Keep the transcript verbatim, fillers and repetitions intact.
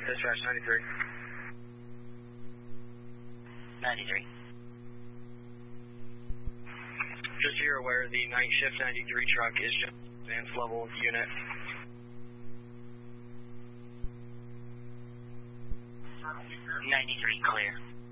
Dispatch ninety-three. ninety-three. Just so you're aware, the night shift ninety-three truck is just advanced level unit. ninety-three, clear.